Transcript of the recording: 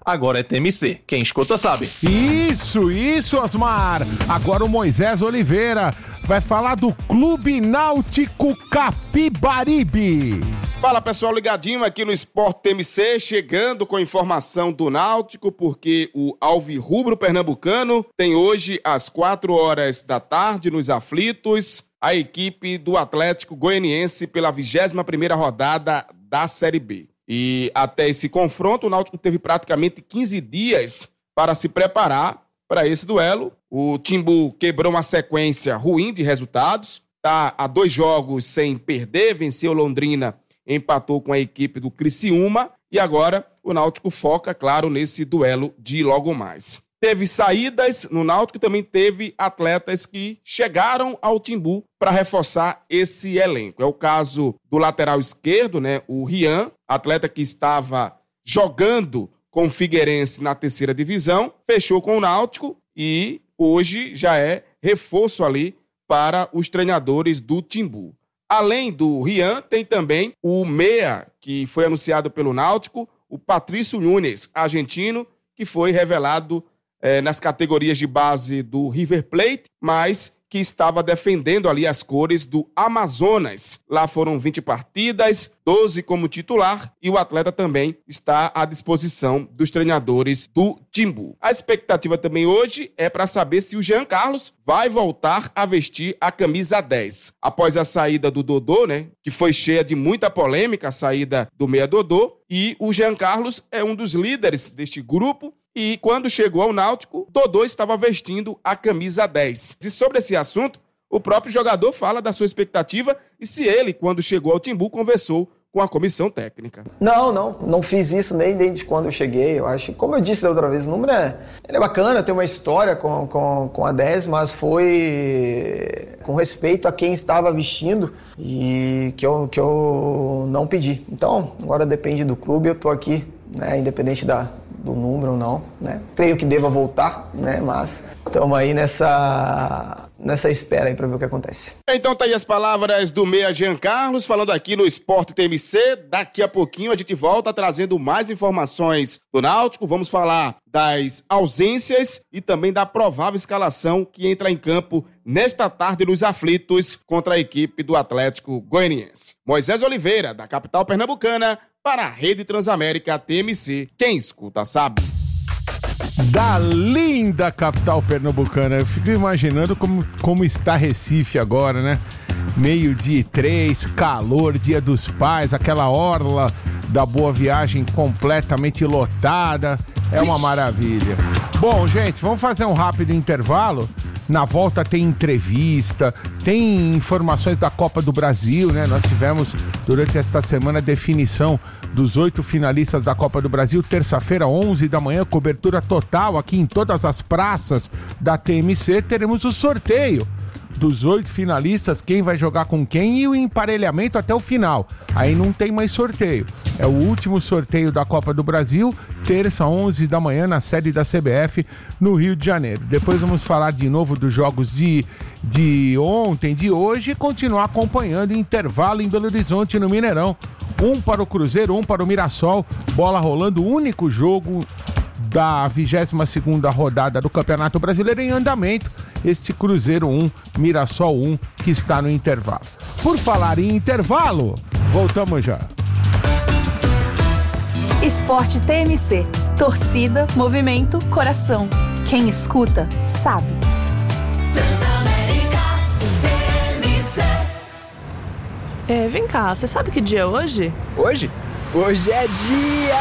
agora é TMC. Quem escuta sabe. Isso, Osmar. Agora o Moisés Oliveira vai falar do Clube Náutico Capibaribe. Fala, pessoal, ligadinho aqui no Sport TMC, chegando com informação do Náutico, porque o Alvirrubro Pernambucano tem hoje às 16h nos aflitos a equipe do Atlético Goianiense pela 21ª rodada da Série B. E até esse confronto, o Náutico teve praticamente 15 dias para se preparar para esse duelo. O Timbu quebrou uma sequência ruim de resultados, está a 2 jogos sem perder, venceu Londrina, empatou com a equipe do Criciúma e agora o Náutico foca, claro, nesse duelo de logo mais. Teve saídas no Náutico, também teve atletas que chegaram ao Timbu para reforçar esse elenco. É o caso do lateral esquerdo, né, o Rian, atleta que estava jogando com o Figueirense na 3ª divisão, fechou com o Náutico e hoje já é reforço ali para os treinadores do Timbu. Além do Rian, tem também o meia, que foi anunciado pelo Náutico, o Patrício Nunes, argentino, que foi revelado nas categorias de base do River Plate, mas que estava defendendo ali as cores do Amazonas. Lá foram 20 partidas, 12 como titular, e o atleta também está à disposição dos treinadores do Timbu. A expectativa também hoje é para saber se o Jean Carlos vai voltar a vestir a camisa 10. Após a saída do Dodô, né, que foi cheia de muita polêmica, a saída do meia Dodô, e o Jean Carlos é um dos líderes deste grupo, e quando chegou ao Náutico, Dodô estava vestindo a camisa 10. E sobre esse assunto, o próprio jogador fala da sua expectativa e se ele, quando chegou ao Timbu, conversou com a comissão técnica. Não fiz isso nem desde quando eu cheguei. Eu acho, como eu disse da outra vez, o número ele é bacana, tem uma história com a 10, mas foi com respeito a quem estava vestindo e que eu não pedi. Então, agora depende do clube, eu tô aqui, né, independente do número ou não, né? Creio que deva voltar, né? Mas estamos aí nessa espera aí para ver o que acontece. Então tá aí as palavras do meia Jean Carlos, falando aqui no Sport TMC. Daqui a pouquinho a gente volta trazendo mais informações do Náutico. Vamos falar das ausências e também da provável escalação que entra em campo nesta tarde nos aflitos contra a equipe do Atlético Goianiense. Moisés Oliveira, da capital pernambucana, para a Rede Transamérica TMC. Quem escuta sabe. Da linda capital pernambucana. Eu fico imaginando como está Recife agora, né? 12:03, calor, Dia dos Pais, aquela orla da Boa Viagem completamente lotada. É uma maravilha. Bom, gente, vamos fazer um rápido intervalo. Na volta tem entrevista, tem informações da Copa do Brasil, né? Nós tivemos durante esta semana a definição dos 8 finalistas da Copa do Brasil. Terça-feira, 11 da manhã, cobertura total aqui em todas as praças da TMC. Teremos o sorteio dos 8 finalistas, quem vai jogar com quem e o emparelhamento até o final. Aí não tem mais sorteio. É o último sorteio da Copa do Brasil, terça, 11 da manhã, na sede da CBF, no Rio de Janeiro. Depois vamos falar de novo dos jogos de ontem, de hoje, e continuar acompanhando o intervalo em Belo Horizonte, no Mineirão. Um para o Cruzeiro, um para o Mirassol. Bola rolando, o único jogo da 22ª rodada do Campeonato Brasileiro em andamento, este Cruzeiro 1, Mirassol 1, que está no intervalo. Por falar em intervalo, voltamos já. Esporte TMC. Torcida, movimento, coração. Quem escuta, sabe. Transamérica TMC. Vem cá, você sabe que dia é hoje? Hoje? Hoje é dia